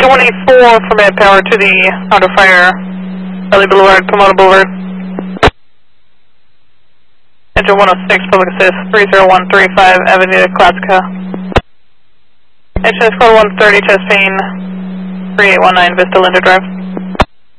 184 for Mad Power to the Auto Fire, Valley Boulevard, Pomona Boulevard. Engine 106, Public Assist, 30135 Avenida Classica. Engine is 4130, Chastain, 3819 Vista Linda Drive.